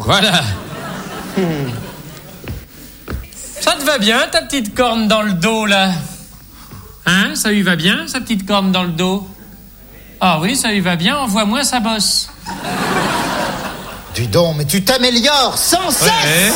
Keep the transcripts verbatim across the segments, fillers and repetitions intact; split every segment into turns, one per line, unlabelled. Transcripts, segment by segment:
voilà. Hmm. Ça te va bien, ta petite corne dans le dos, là? Hein, ça lui va bien, sa petite corne dans le dos? Ah oui, ça lui va bien, envoie-moi sa bosse.
Dis donc, mais tu t'améliores sans cesse.
Ouais.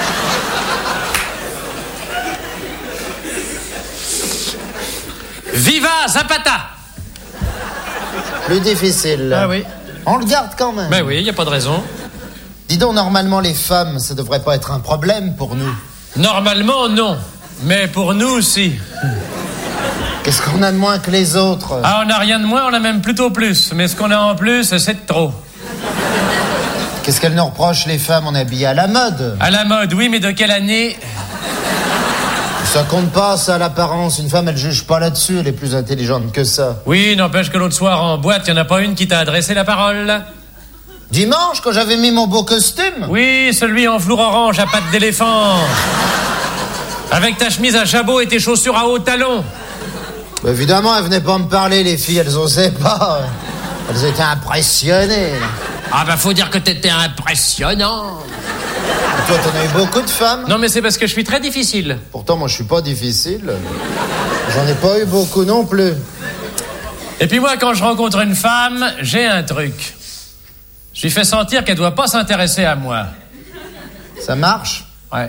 Viva Zapata!
Plus difficile, là.
Ah oui.
On le garde quand même.
Ben oui, il n'y a pas de raison.
Dis donc, normalement, les femmes, ça devrait pas être un problème pour nous.
Normalement, non. Mais pour nous, si.
Qu'est-ce qu'on a de moins que les autres?
Ah, on n'a rien de moins, on a même plutôt plus. Mais ce qu'on a en plus, c'est de trop.
Qu'est-ce qu'elles nous reprochent, les femmes? On est habillées à la mode.
À la mode, oui, mais de quelle année?
Ça compte pas, ça, l'apparence. Une femme, elle juge pas là-dessus. Elle est plus intelligente que ça.
Oui, n'empêche que l'autre soir, en boîte, il n'y en a pas une qui t'a adressé la parole.
Dimanche, quand j'avais mis mon beau costume?
Oui, celui en velours orange à pattes d'éléphant. Avec ta chemise à jabot et tes chaussures à hauts talons.
Bah, évidemment, elles venaient pas me parler, les filles. Elles osaient pas. Elles étaient impressionnées.
Ah bah, faut dire que t'étais impressionnant.
Et toi, t'en as eu beaucoup de femmes?
Non, mais c'est parce que je suis très difficile.
Pourtant, moi, je suis pas difficile. J'en ai pas eu beaucoup non plus.
Et puis moi, quand je rencontre une femme, j'ai un truc. Je lui fais sentir qu'elle doit pas s'intéresser à moi.
Ça marche?
Ouais.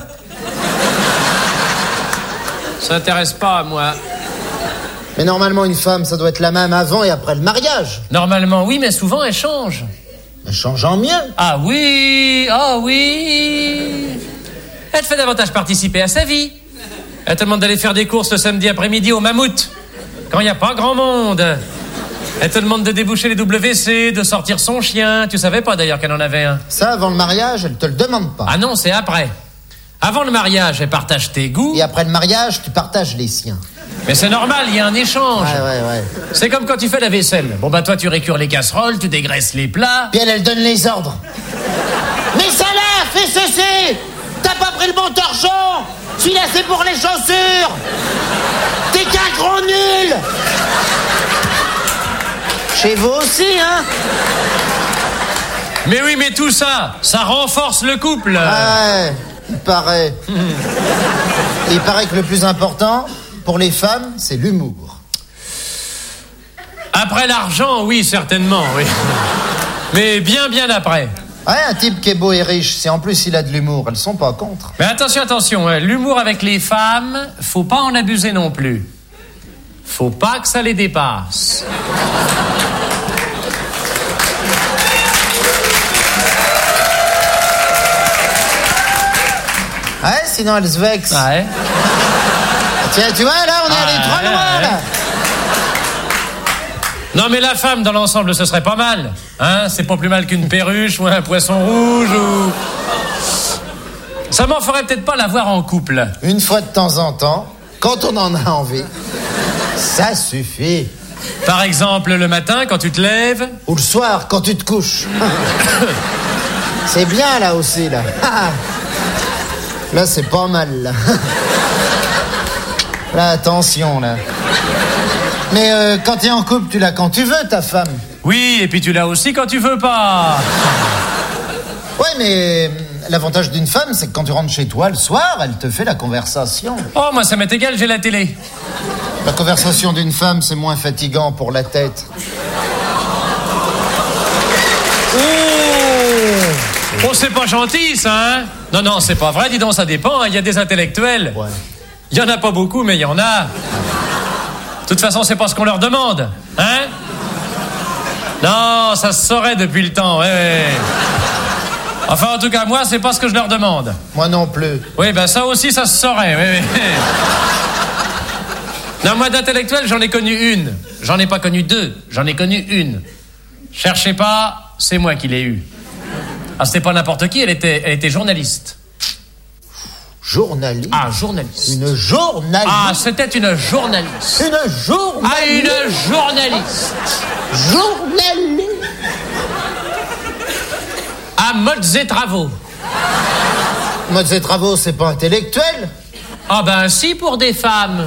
S'intéresse pas à moi.
Mais normalement, une femme, ça doit être la même avant et après le mariage.
Normalement, oui, mais souvent, elle change.
Elle change en mieux.
Ah oui, ah oui. Elle te fait davantage participer à sa vie. Elle te demande d'aller faire des courses le samedi après-midi au Mammouth, quand il n'y a pas grand monde. Elle te demande de déboucher les W C, de sortir son chien. Tu savais pas d'ailleurs qu'elle en avait un.
Ça, avant le mariage, elle te le demande pas.
Ah non, c'est après. Avant le mariage, elle partage tes goûts.
Et après le mariage, tu partages les siens.
Mais c'est normal, il y a un échange.
Ouais, ouais, ouais.
C'est comme quand tu fais la vaisselle. Bon bah toi, tu récures les casseroles, tu dégraisses les plats.
Puis elle, elle donne les ordres. Mais ça là, fais ceci. T'as pas pris le bon torchon. Celui-là, c'est pour les chaussures. T'es qu'un gros nul. Chez vous aussi, hein?
Mais oui, mais tout ça, ça renforce le couple.
Ouais, il paraît. Il paraît que le plus important, pour les femmes, c'est l'humour.
Après l'argent, oui, certainement, oui. Mais bien, bien après.
Ouais, un type qui est beau et riche, si en plus il a de l'humour, elles sont pas contre.
Mais attention, attention, hein, l'humour avec les femmes, faut pas en abuser non plus. Faut pas que ça les dépasse.
Ouais, sinon elles se vexent.
Ouais.
Tiens, tu vois, là, on est
Ah,
allé trop
ouais,
loin,
ouais.
là.
Non, mais la femme, dans l'ensemble, ce serait pas mal. Hein, c'est pas plus mal qu'une perruche ou un poisson rouge ou... Ça m'en ferait peut-être pas l'avoir en couple.
Une fois de temps en temps, quand on en a envie, ça suffit.
Par exemple, le matin, quand tu te lèves.
Ou le soir, quand tu te couches. C'est bien, là, aussi, là. Là, c'est pas mal, là. Là, attention, là. Mais euh, quand t'es en couple, tu l'as quand tu veux, ta femme.
Oui, et puis tu l'as aussi quand tu veux pas.
Ouais, mais l'avantage d'une femme, c'est que quand tu rentres chez toi le soir, elle te fait la conversation.
Oh, moi, ça m'est égal, j'ai la télé.
La conversation d'une femme, c'est moins fatigant pour la tête.
Oh, c'est pas gentil, ça, hein? Non, non, c'est pas vrai, dis donc, ça dépend. Il y a des intellectuels.
Ouais.
Il y en a pas beaucoup, mais il y en a. De toute façon, c'est pas ce qu'on leur demande, hein? Non, ça se saurait depuis le temps, ouais, ouais. Enfin, en tout cas, moi, c'est pas ce que je leur demande.
Moi non plus.
Oui, ben ça aussi, ça se saurait, oui, oui. Non, moi, d'intellectuel, j'en ai connu une. J'en ai pas connu deux, j'en ai connu une. Cherchez pas, c'est moi qui l'ai eue. Ah, c'était pas n'importe qui, elle était, elle était journaliste.
Journaliste?
Ah, journaliste.
Une journaliste?
Ah, c'était une journaliste.
Une journaliste?
Ah, une journaliste.
Journaliste?
À Modes et Travaux.
Modes et Travaux, c'est pas intellectuel?
Ah ben si, pour des femmes.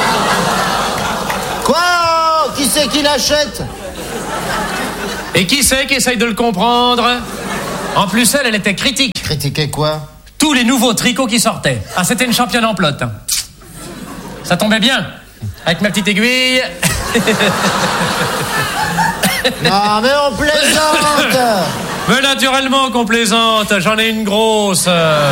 Quoi? Qui c'est qui l'achète?
Et qui c'est qui essaye de le comprendre? En plus, elle, elle était critique.
Critiquer quoi?
Tous les nouveaux tricots qui sortaient. Ah, c'était une championne en plot. Ça tombait bien. Avec ma petite aiguille.
Non, mais on plaisante.
Mais naturellement qu'on plaisante. J'en ai une grosse.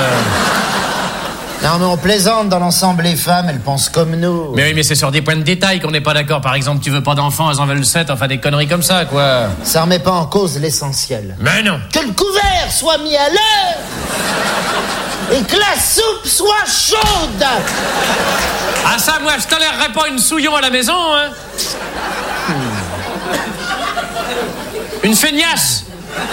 Non, mais on plaisante. Dans l'ensemble, les femmes, elles pensent comme nous.
Mais oui, mais c'est sur des points de détail qu'on n'est pas d'accord. Par exemple, tu veux pas d'enfants, elles en veulent sept. Enfin, des conneries comme ça, quoi.
Ça remet pas en cause l'essentiel.
Mais non.
Que le couvert soit mis à l'heure et que la soupe soit chaude.
Ah ça, moi, je tolérerais pas une souillon à la maison, hein. Une feignasse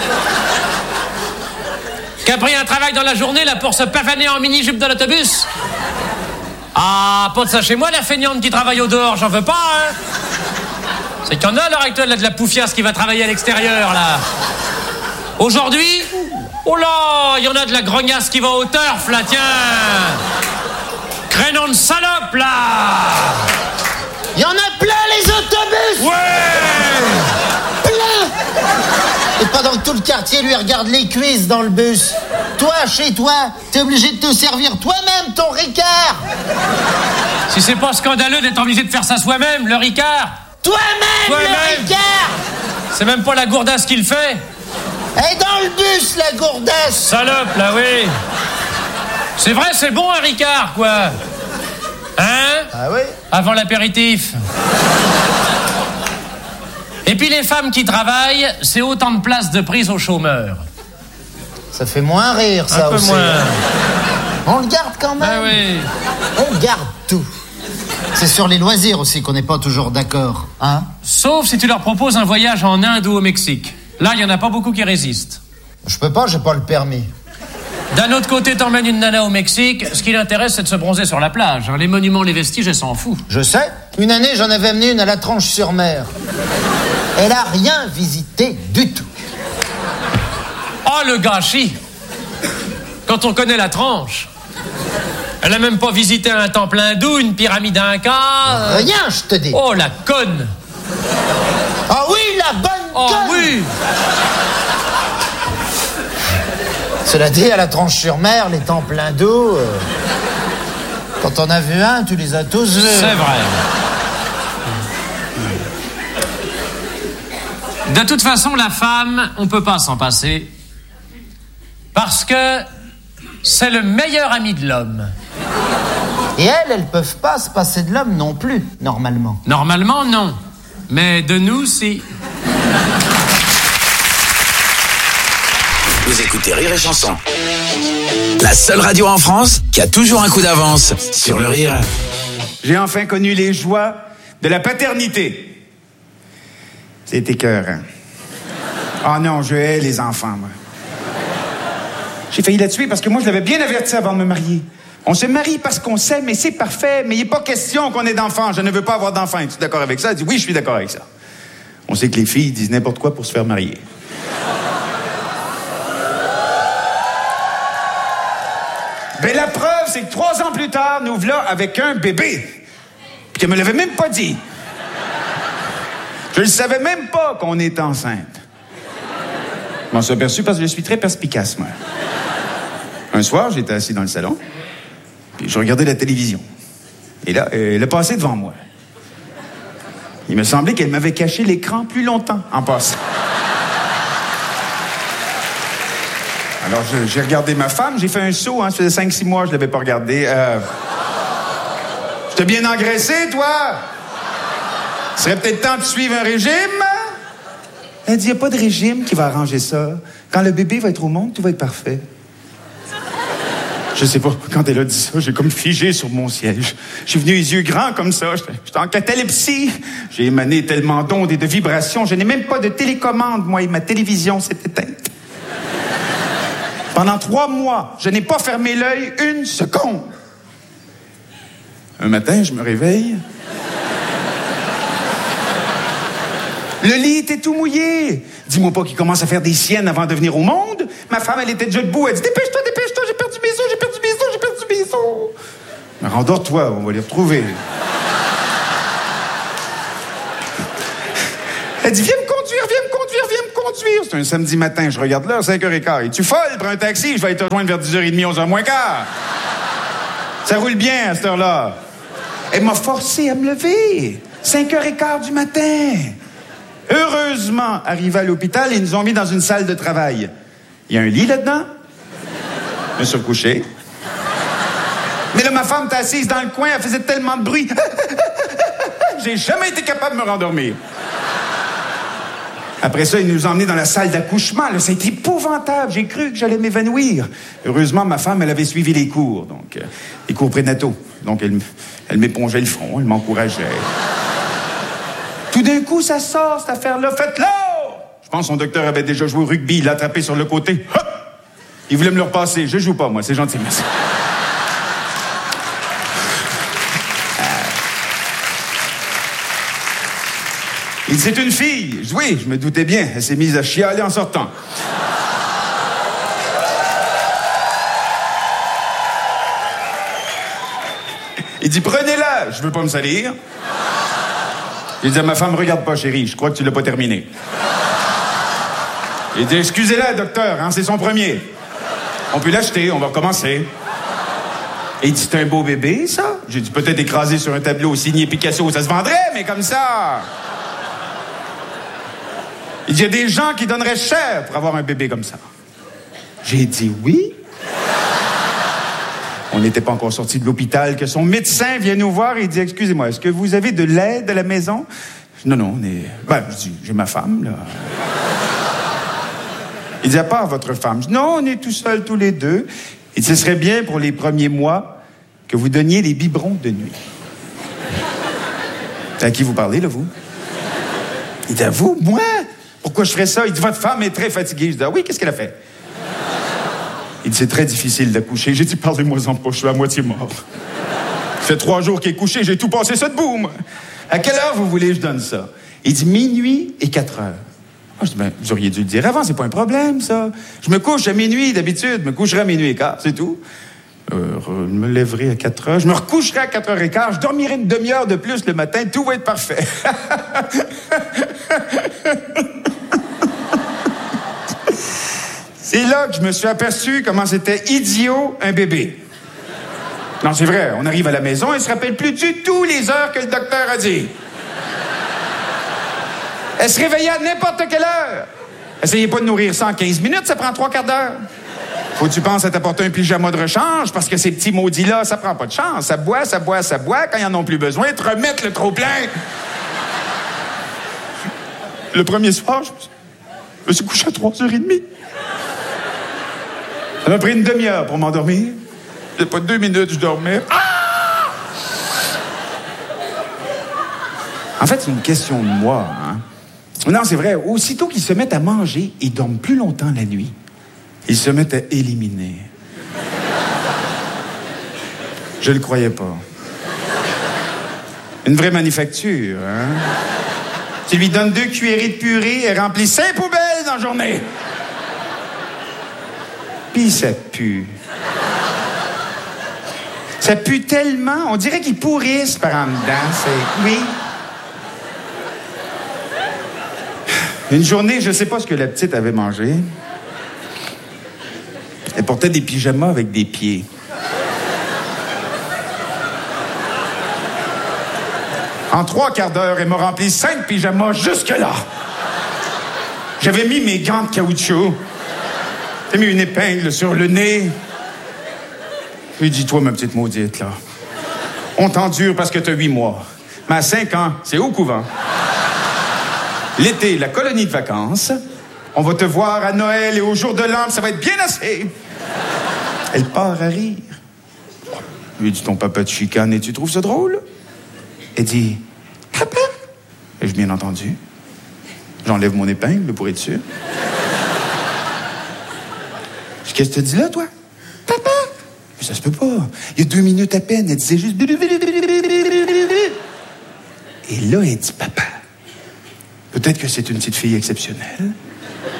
qui a pris un travail dans la journée, là, pour se pavaner en mini-jupe dans l'autobus. Ah, pas de ça chez moi, la feignante qui travaille au dehors, j'en veux pas, hein. C'est qu'il y en a à l'heure actuelle, là, de la poufiasse qui va travailler à l'extérieur, là. Aujourd'hui, oh là, il y en a de la grognasse qui va au turf, là, tiens. Crénon de salope, là.
Il y en a plein, les autobus.
Ouais.
Plein. Et pendant que tout le quartier lui regarde les cuisses dans le bus, toi, chez toi, t'es obligé de te servir toi-même ton Ricard.
Si c'est pas scandaleux d'être obligé de faire ça soi-même, le Ricard.
Toi-même,
Toi-même.
le Ricard.
C'est même pas la gourdasse qui le fait.
Et dans le bus, la gourdasse.
Salope, là, oui. C'est vrai, c'est bon, un Ricard, quoi. Hein?
Ah oui?
Avant l'apéritif. Et puis les femmes qui travaillent, c'est autant de places de prise aux chômeurs.
Ça fait moins rire, ça
Un peu
aussi.
moins.
On le garde quand même.
Ah oui.
On garde tout. C'est sur les loisirs aussi qu'on n'est pas toujours d'accord, hein?
Sauf si tu leur proposes un voyage en Inde ou au Mexique. Là, il y en a pas beaucoup qui résistent.
Je peux pas, j'ai pas le permis.
D'un autre côté, t'emmènes une nana au Mexique, ce qui l'intéresse, c'est de se bronzer sur la plage. Les monuments, les vestiges, elle s'en fout.
Je sais. Une année, j'en avais amené une à la Tranche-sur-Mer. Elle a rien visité du tout.
Oh, le gâchis! Quand on connaît la tranche. Elle a même pas visité un temple hindou, une pyramide inca. euh...
Rien, je te dis.
Oh, la conne!
Ah oui, la bonne
Oh,
conne.
oui!
Cela dit, à la Tranche-sur-Mer, les temples hindous, euh, quand on a vu un, tu les as tous vus.
C'est vrai. De toute façon, la femme, on peut pas s'en passer. Parce que c'est le meilleur ami de l'homme.
Et elles, elles peuvent pas se passer de l'homme non plus, normalement.
Normalement, non. Mais de nous, si.
Vous écoutez Rire et Chanson. La seule radio en France qui a toujours un coup d'avance sur le rire.
J'ai enfin connu les joies de la paternité. C'est écœurant. Ah non, je hais les enfants, moi. J'ai failli la tuer parce que moi, je l'avais bien averti avant de me marier. On se marie parce qu'on s'aime et c'est parfait, mais il n'est pas question qu'on ait d'enfants. Je ne veux pas avoir d'enfants. Es-tu d'accord avec ça? Elle dit oui, je suis d'accord avec ça. On sait que les filles disent n'importe quoi pour se faire marier. Ben la preuve, c'est que trois ans plus tard, nous voilà avec un bébé. Puis qu'elle me l'avait même pas dit. Je ne savais même pas qu'on est enceinte. Je m'en suis aperçu parce que je suis très perspicace, moi. Un soir, j'étais assis dans le salon, puis je regardais la télévision. Et là, elle est passée devant moi. Il me semblait qu'elle m'avait caché l'écran plus longtemps en passant. Alors, je, j'ai regardé ma femme, j'ai fait un saut, hein, ça faisait cinq six mois, je l'avais pas regardé. Euh... Je t'ai bien engraissé, toi? Il serait peut-être temps de suivre un régime? Elle dit, il n'y a pas de régime qui va arranger ça. Quand le bébé va être au monde, tout va être parfait. Je sais pas, quand elle a dit ça, j'ai comme figé sur mon siège. Je suis venu les yeux grands comme ça, j'étais, j'étais en catalepsie. J'ai émané tellement d'ondes et de vibrations, je n'ai même pas de télécommande, moi, et ma télévision s'est éteinte. Pendant trois mois, je n'ai pas fermé l'œil une seconde. Un matin, je me réveille. Le lit était tout mouillé. Dis-moi pas qu'il commence à faire des siennes avant de venir au monde. Ma femme, elle était déjà debout. Elle dit, dépêche-toi, dépêche-toi, j'ai perdu mes os, j'ai perdu mes os, j'ai perdu mes os. Mais rendors-toi, on va les retrouver. Elle dit, viens me conduire, viens me conduire, viens me conduire. C'est un samedi matin. Je regarde l'heure, cinq heures quinze. Es-tu folle? Prends un taxi. Je vais te rejoindre vers dix heures trente, onze heures moins quart. Ça roule bien à cette heure-là. Elle m'a forcé à me lever. cinq heures quinze du matin. Heureusement, arrivé à l'hôpital, ils nous ont mis dans une salle de travail. Il y a un lit là-dedans. Je me suis recouché. Mais là, ma femme était assise dans le coin, elle faisait tellement de bruit. J'ai jamais été capable de me rendormir. Après ça, ils nous ont emmenés dans la salle d'accouchement. Là, ça a été épouvantable. J'ai cru que j'allais m'évanouir. Heureusement, ma femme, elle avait suivi les cours, donc euh, les cours prénataux. Donc, elle, elle m'épongeait le front, elle m'encourageait. Tout d'un coup, ça sort, cette affaire-là. Faites-le! Je pense que son docteur avait déjà joué au rugby. Il l'a attrapé sur le côté. Hop! Il voulait me le repasser. Je joue pas, moi. C'est gentil, merci. Il dit, c'est une fille. Je dis, oui, je me doutais bien. Elle s'est mise à chialer en sortant. Il dit, prenez-la. Je veux pas me salir. Il dit à ma femme, regarde pas, chérie, je crois que tu l'as pas terminé. Il dit, excusez-la, docteur, hein, c'est son premier. On peut l'acheter, on va recommencer. Et il dit, c'est un beau bébé, ça? J'ai dit, peut-être écrasé sur un tableau signé Picasso, ça se vendrait, mais comme ça... Il dit, il y a des gens qui donneraient cher pour avoir un bébé comme ça. J'ai dit oui. On n'était pas encore sortis de l'hôpital que son médecin vient nous voir et il dit, excusez-moi, est-ce que vous avez de l'aide à la maison? Non, non, on est... Ben, je dis, j'ai ma femme, là. Il dit, à part votre femme. Je dis, non, on est tout seuls, tous les deux. Il dit, ce serait bien pour les premiers mois que vous donniez les biberons de nuit. À qui vous parlez, là, vous? Il dit, à vous? Moi? Pourquoi je ferais ça? Il dit, votre femme est très fatiguée. Je dis, ah oui, qu'est-ce qu'elle a fait? Il dit, c'est très difficile d'accoucher. J'ai dit, parlez-moi-en pas, je suis à moitié mort. Ça fait trois jours qu'il est couché, j'ai tout passé ça debout, moi. À quelle heure vous voulez que je donne ça? Il dit, minuit et quatre heures. Moi, je dis, ben, vous auriez dû le dire avant, c'est pas un problème, ça. Je me couche à minuit, d'habitude. Je me coucherai à minuit et quart, c'est tout. Euh, je me lèverai à quatre heures. Je me recoucherai à quatre heures et quart. Je dormirai une demi-heure de plus le matin. Tout va être parfait. C'est là que je me suis aperçu comment c'était idiot, un bébé. Non, c'est vrai, on arrive à la maison, elle se rappelle plus du tout les heures que le docteur a dit. Elle se réveillait à n'importe quelle heure. Essayez pas de nourrir ça en quinze minutes, ça prend trois quarts d'heure. Faut que tu penses à t'apporter un pyjama de rechange, parce que ces petits maudits-là, ça prend pas de chance. Ça boit, ça boit, ça boit, quand ils en ont plus besoin, ils te remettent le trop-plein. Le premier soir, je me suis couché à trois heures trente. Ça m'a pris une demi-heure pour m'endormir. J'ai pas deux minutes, je dormais. Ah! En fait, c'est une question de moi. Hein? Non, c'est vrai. Aussitôt qu'ils se mettent à manger, ils dorment plus longtemps la nuit. Ils se mettent à éliminer. Je le croyais pas. Une vraie manufacture, hein? Tu lui donnes deux cuillerées de purée, elle remplit cinq poubelles dans la journée. Puis ça pue. Ça pue tellement, on dirait qu'ils pourrissent par en dedans. C'est... Oui. Une journée, je sais pas ce que la petite avait mangé. Elle portait des pyjamas avec des pieds. En trois quarts d'heure, elle m'a rempli cinq pyjamas jusque-là. J'avais mis mes gants de caoutchouc. J'ai mis une épingle sur le nez. Puis dis-toi, ma petite maudite, là. On t'endure parce que t'as huit mois. Mais à cinq ans, c'est au couvent. L'été, la colonie de vacances. On va te voir à Noël et au jour de l'an, ça va être bien assez. Elle part à rire. Je lui dis, ton papa te chicane et tu trouves ça drôle? Elle dit, papa? Ai-je bien entendu? J'enlève mon épingle pour être sûr. Je dis, qu'est-ce que tu dis là, toi? Papa? Mais ça se peut pas. Il y a deux minutes à peine, elle disait juste... Et là, elle dit, papa. Peut-être que c'est une petite fille exceptionnelle.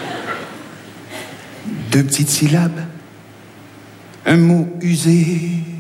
Deux petites syllabes. Un mot usé.